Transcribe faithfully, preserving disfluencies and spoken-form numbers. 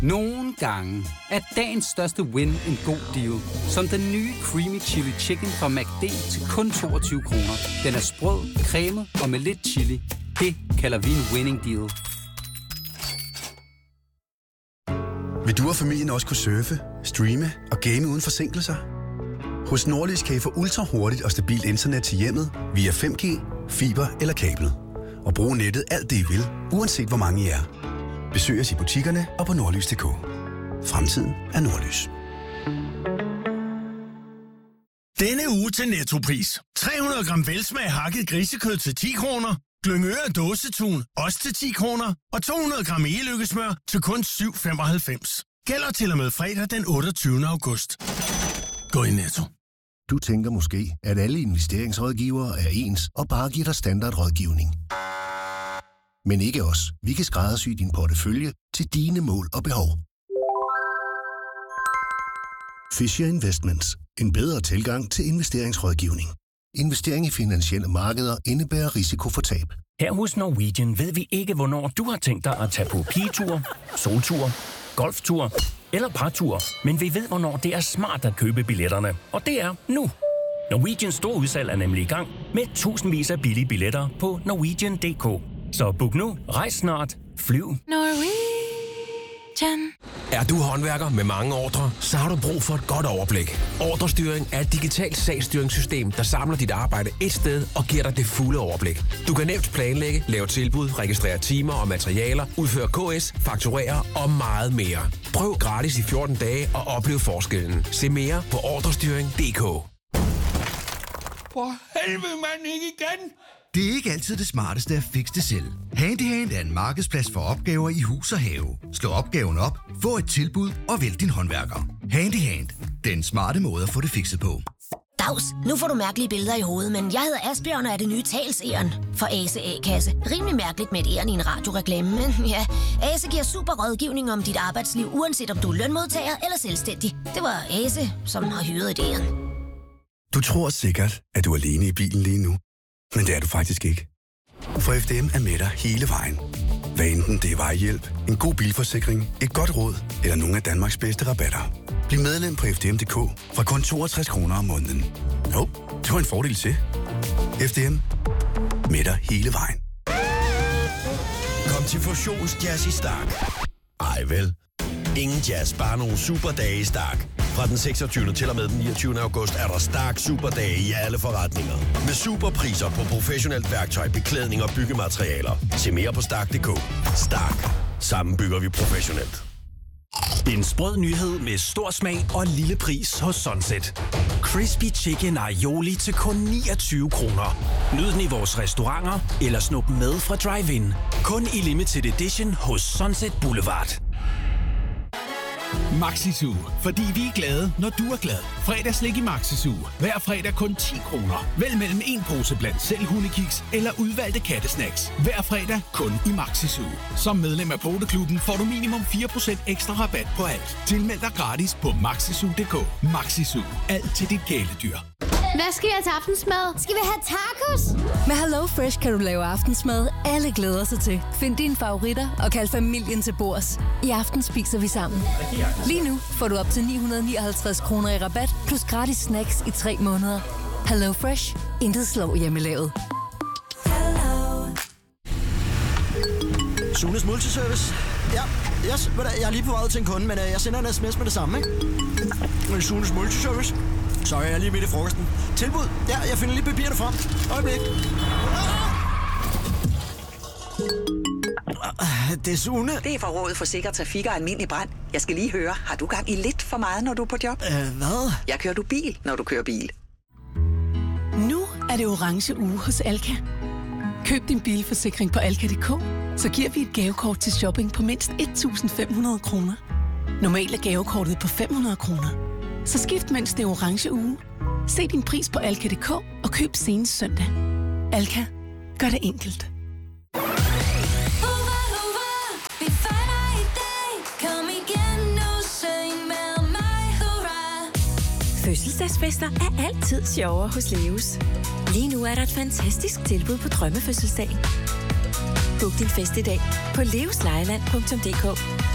Nogle gange er dagens største win en god deal. Som den nye Creamy Chili Chicken fra McD til kun toogtyve kroner. Den er sprød, cremet og med lidt chili. Det kalder vi en winning deal. Vil du og familien også kunne surfe, streame og game uden forsinkelser? Hos Nordlys kan I få ultra hurtigt og stabilt internet til hjemmet via fem G, fiber eller kabel. Og bruge nettet alt det I vil, uanset hvor mange I er. Besøg os i butikkerne og på nordlys punktum d k. Fremtiden er Nordlys. Denne uge til Nettopris. tre hundrede gram velsmag hakket grisekød til ti kroner. Glyngøre dåsetun, også til ti kroner. Og to hundrede gram e-lykkesmør til kun syv femoghalvfems. Gælder til og med fredag den otteogtyvende august. Gå i Netto. Du tænker måske, at alle investeringsrådgivere er ens og bare giver dig standardrådgivning. Men ikke os. Vi kan skræddersy din portefølje til dine mål og behov. Fisher Investments. En bedre tilgang til investeringsrådgivning. Investering i finansielle markeder indebærer risiko for tab. Her hos Norwegian ved vi ikke, hvornår du har tænkt dig at tage på pigetur, soltur, golftur eller partur. Men vi ved, hvornår det er smart at købe billetterne. Og det er nu. Norwegians store udsalg er nemlig i gang med tusindvis af billige billetter på norwegian punktum d k. Så book nu, rejs snart, flyv. Norwegian. Er du håndværker med mange ordrer, så har du brug for et godt overblik. Ordrestyring er et digitalt sagsstyringssystem, der samler dit arbejde et sted og giver dig det fulde overblik. Du kan nemt planlægge, lave tilbud, registrere timer og materialer, udføre K S, fakturere og meget mere. Prøv gratis i fjorten dage og oplev forskellen. Se mere på ordrestyring punktum d k. For helvede, mand, ikke igen! Det er ikke altid det smarteste at fikse det selv. Handyhand er en markedsplads for opgaver i hus og have. Slå opgaven op, få et tilbud og vælg din håndværker. Handyhand. Den smarte måde at få det fikset på. Dags, nu får du mærkelige billeder i hovedet, men jeg hedder Asbjørn og er det nye talsæren for Ase A-kasse. Rimelig mærkeligt med et æren i en radioreklame, men ja, Ase giver super rådgivning om dit arbejdsliv, uanset om du er lønmodtager eller selvstændig. Det var Ase, som har hyret et æren. Du tror sikkert, at du er alene i bilen lige nu. Men det er du faktisk ikke. For F D M er med dig hele vejen. Hvad enten det er vejhjælp, en god bilforsikring, et godt råd eller nogle af Danmarks bedste rabatter. Bliv medlem på f d m punktum d k fra kun toogtres kroner om måneden. Jo, det var en fordel til. F D M. Med dig hele vejen. Kom til Fusions Jazz i Stark. Ej vel. Ingen jazz, bare nogle superdage i Stark. Fra den seksogtyvende til og med den niogtyvende august er der Stark Superdage i alle forretninger. Med superpriser på professionelt værktøj, beklædning og byggematerialer. Se mere på stark punktum d k. Stark. Sammen bygger vi professionelt. En sprød nyhed med stor smag og lille pris hos Sunset. Crispy Chicken Aioli til kun niogtyve kroner. Nyd den i vores restauranter eller snup med fra drive-in. Kun i limited edition hos Sunset Boulevard. Maxi-Zoo, fordi vi er glade, når du er glad. Fredagslik i Maxi-Zoo. Hver fredag kun ti kroner. Vælg mellem en pose blandt selv hundekiks eller udvalgte kattesnacks. Hver fredag kun i Maxi-Zoo. Som medlem af Poteklubben får du minimum fire procent ekstra rabat på alt. Tilmeld dig gratis på maxizoo punktum d k. Maxi-Zoo. Alt til dit kæledyr. Hvad skal jeg til aftensmad? Skal vi have tacos? Med Hello Fresh kan du lave aftensmad, alle glæder sig til. Find dine favoritter og kald familien til bords. I aften spiser vi sammen. Lige nu får du op til ni hundrede nioghalvtreds kroner i rabat, plus gratis snacks i tre måneder. Hello Fresh. Intet slår hjemmelavet. Sunes Multiservice. Ja, yes, jeg er lige på vej ud til en kunde, men jeg sender en sms med det samme, ikke? Sunes Multiservice. Sorry, jeg er lige midt i frokosten. Tilbud? Ja, jeg finder lige papirerne frem. Øjeblik. Det er Sune. Det er fra Rådet for Sikker Trafik og Almindelig Brand. Jeg skal lige høre, har du gang i lidt for meget, når du er på job? Øh, hvad? Jeg kører du bil, når du kører bil. Nu er det orange uge hos Alka. Køb din bilforsikring på alka punktum d k, så giver vi et gavekort til shopping på mindst et tusind fem hundrede kroner. Normalt er gavekortet på fem hundrede kroner. Så skift, mens det er orange uge. Se din pris på alka punktum d k og køb senest søndag. Alka. Gør det enkelt. Fødselsdagsfester er altid sjovere hos Leos. Lige nu er der et fantastisk tilbud på drømmefødselsdag. Book din fest i dag på leoslejland punktum d k.